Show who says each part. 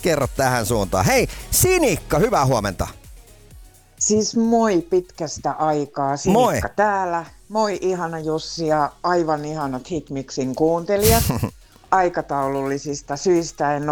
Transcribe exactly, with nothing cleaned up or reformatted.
Speaker 1: kerro tähän suuntaan. Hei, Sinikka, hyvää huomenta.
Speaker 2: Siis moi pitkästä aikaa, Sinikka
Speaker 1: Moi.
Speaker 2: täällä. Moi ihana Jussi ja aivan ihanat Hitmixin kuuntelijat. Aikataulullisista syistä en